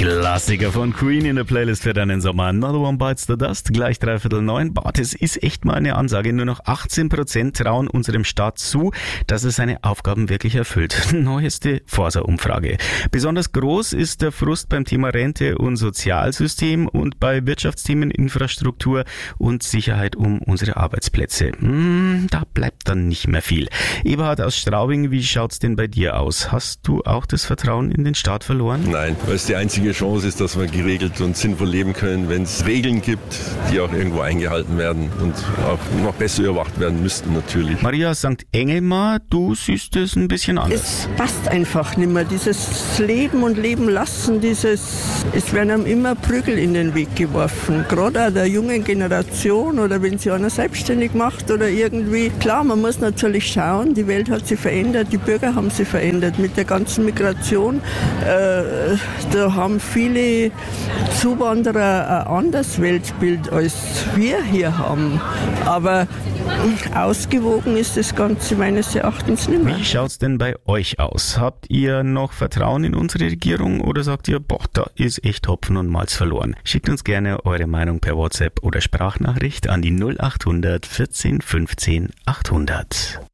Klassiker von Queen in der Playlist für deinen Sommer. Another One Bites the Dust, gleich 8:45. Boah, das ist echt mal eine Ansage. Nur noch 18% trauen unserem Staat zu, dass er seine Aufgaben wirklich erfüllt. Neueste Forsa-Umfrage. Besonders groß ist der Frust beim Thema Rente und Sozialsystem und bei Wirtschaftsthemen, Infrastruktur und Sicherheit um unsere Arbeitsplätze. Da bleibt dann nicht mehr viel. Eberhard aus Straubing, wie schaut's denn bei dir aus? Hast du auch das Vertrauen in den Staat verloren? Nein, weil es die einzige Chance ist, dass wir geregelt und sinnvoll leben können, wenn es Regeln gibt, die auch irgendwo eingehalten werden und auch noch besser überwacht werden müssten natürlich. Maria aus St. Engelmar, du siehst es ein bisschen anders. Es passt einfach nicht mehr. Dieses Leben und Leben lassen, es werden einem immer Prügel in den Weg geworfen. Gerade auch der jungen Generation oder wenn sich einer selbstständig macht oder irgendwie. Klar, man muss natürlich schauen, die Welt hat sich verändert, die Bürger haben sich verändert mit der ganzen Migration. Da haben viele Zuwanderer ein anderes Weltbild, als wir hier haben. Aber ausgewogen ist das Ganze meines Erachtens nicht mehr. Wie schaut's denn bei euch aus? Habt ihr noch Vertrauen in unsere Regierung oder sagt ihr, boah, da ist echt Hopfen und Malz verloren? Schickt uns gerne eure Meinung per WhatsApp oder Sprachnachricht an die 0800 14 15 800.